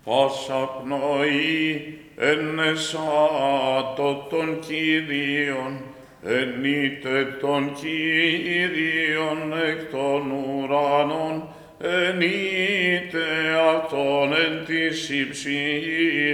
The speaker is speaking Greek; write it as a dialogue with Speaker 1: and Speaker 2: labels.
Speaker 1: πάσα πνοή ενεσάτω των Κύριων, ενείτε των Κύριων εκ των ουράνων, ενείτε αυτόν εν της υψής